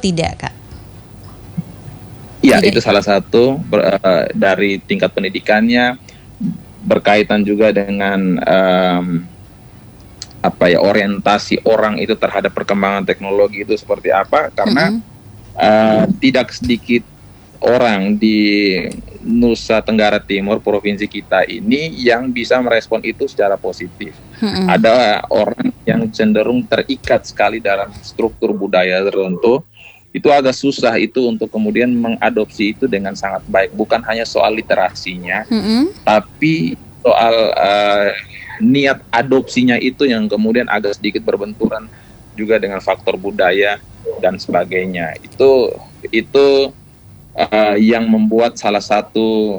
tidak, Kak? Ya, Tidak. itu salah satu dari tingkat pendidikannya, berkaitan juga dengan orientasi orang itu terhadap perkembangan teknologi itu seperti apa, karena tidak sedikit orang di Nusa Tenggara Timur, provinsi kita ini, yang bisa merespon itu secara positif. Ada orang yang cenderung terikat sekali dalam struktur budaya tertentu, itu agak susah itu untuk kemudian mengadopsi itu dengan sangat baik. Bukan hanya soal literasinya, tapi soal niat adopsinya itu yang kemudian agak sedikit berbenturan juga dengan faktor budaya dan sebagainya. Itu yang membuat salah satu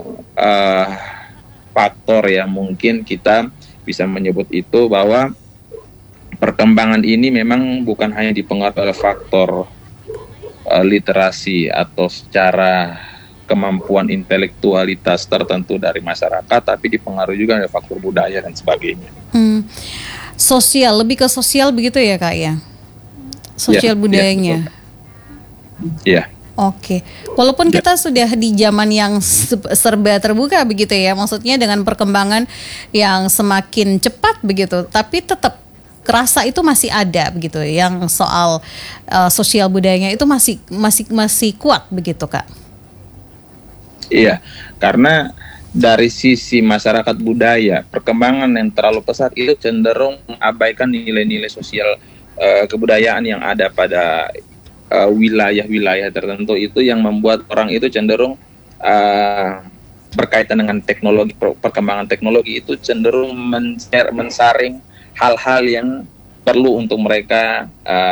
faktor ya, mungkin kita bisa menyebut itu bahwa perkembangan ini memang bukan hanya dipengaruhi oleh faktor literasi atau secara kemampuan intelektualitas tertentu dari masyarakat, tapi dipengaruhi juga oleh faktor budaya dan sebagainya. Sosial, lebih ke sosial begitu ya, Kak, ya? Sosial budayanya. Iya. Oke, walaupun kita sudah di zaman yang serba terbuka begitu ya, maksudnya dengan perkembangan yang semakin cepat begitu, tapi tetap kerasa itu masih ada begitu, yang soal sosial budayanya itu masih kuat begitu, Kak. Iya, karena dari sisi masyarakat budaya, perkembangan yang terlalu pesat itu cenderung mengabaikan nilai-nilai sosial kebudayaan yang ada pada wilayah-wilayah tertentu, itu yang membuat orang itu cenderung berkaitan dengan teknologi, perkembangan teknologi itu cenderung mensaring hal-hal yang perlu untuk mereka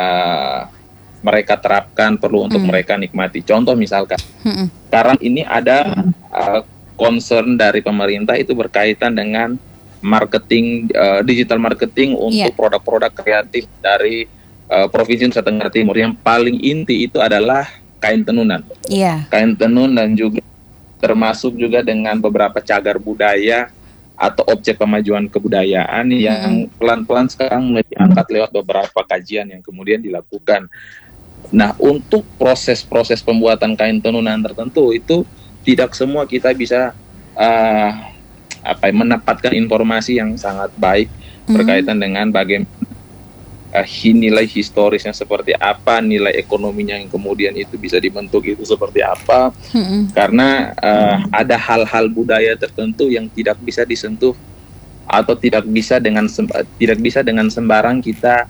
terapkan, perlu untuk mereka nikmati. Contoh misalkan, sekarang ini ada concern dari pemerintah itu berkaitan dengan marketing, digital marketing untuk produk-produk kreatif dari Provinsi Nusa Tenggara Timur. Yang paling inti itu adalah kain tenunan. Kain tenun, dan juga termasuk juga dengan beberapa cagar budaya atau objek pemajuan kebudayaan yang pelan-pelan sekarang mulai diangkat lewat beberapa kajian yang kemudian dilakukan. Nah, untuk proses-proses pembuatan kain tenunan tertentu itu tidak semua kita bisa mendapatkan informasi yang sangat baik berkaitan dengan bagaimana nilai historisnya seperti apa, nilai ekonominya yang kemudian itu bisa dibentuk itu seperti apa, karena ada hal-hal budaya tertentu yang tidak bisa disentuh atau tidak bisa dengan sembarang kita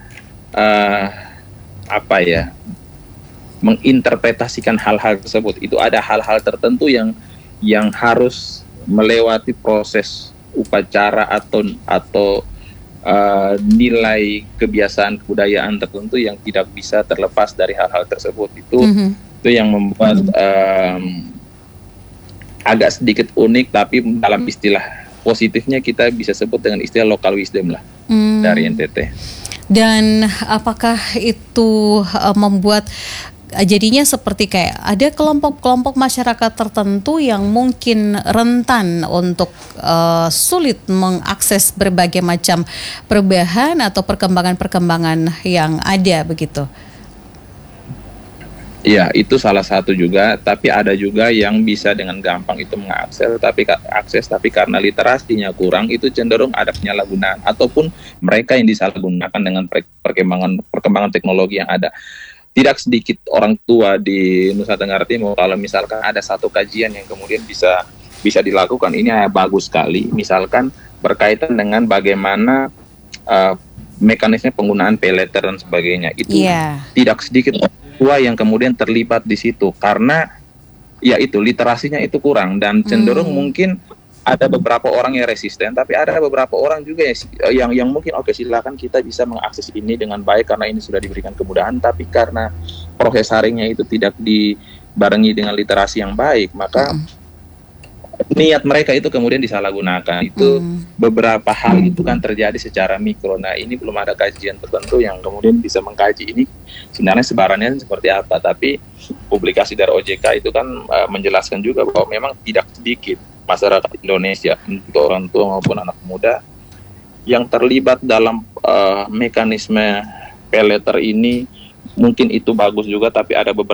menginterpretasikan hal-hal tersebut. Itu ada hal-hal tertentu yang harus melewati proses upacara atau nilai kebiasaan kebudayaan tertentu yang tidak bisa terlepas dari hal-hal tersebut. Itu yang membuat agak sedikit unik, tapi dalam istilah positifnya kita bisa sebut dengan istilah local wisdom lah dari NTT. Dan apakah itu membuat jadinya seperti kayak ada kelompok-kelompok masyarakat tertentu yang mungkin rentan untuk sulit mengakses berbagai macam perubahan atau perkembangan-perkembangan yang ada begitu? Iya, itu salah satu juga, tapi ada juga yang bisa dengan gampang itu mengakses, tapi karena literasinya kurang, itu cenderung ada penyalahgunaan, ataupun mereka yang disalahgunakan dengan perkembangan teknologi yang ada. Tidak sedikit orang tua di Nusa Tenggara Timur, kalau misalkan ada satu kajian yang kemudian bisa dilakukan, ini bagus sekali, misalkan berkaitan dengan bagaimana mekanisme penggunaan pay letter dan sebagainya, itu tidak sedikit tua yang kemudian terlibat di situ, karena ya itu literasinya itu kurang, dan cenderung mungkin ada beberapa orang yang resisten, tapi ada beberapa orang juga yang mungkin silakan kita bisa mengakses ini dengan baik karena ini sudah diberikan kemudahan, tapi karena proses saringnya itu tidak dibarengi dengan literasi yang baik, maka niat mereka itu kemudian disalahgunakan. Itu beberapa hal itu kan terjadi secara mikro. Nah, ini belum ada kajian tertentu yang kemudian bisa mengkaji ini sebenarnya sebarannya seperti apa. Tapi publikasi dari OJK itu kan menjelaskan juga bahwa memang tidak sedikit masyarakat Indonesia, untuk orang tua maupun anak muda, yang terlibat dalam mekanisme pay letter ini. Mungkin itu bagus juga, tapi ada beberapa